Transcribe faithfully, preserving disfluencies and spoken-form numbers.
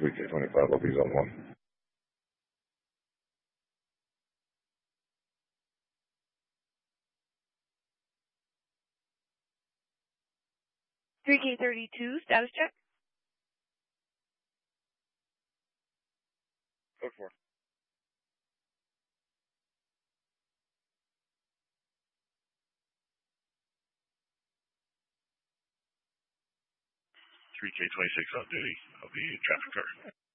three K twenty-five, I'll be zone one. three K thirty-two, status check. Code four. three K twenty-six on duty. I'll be traffic car.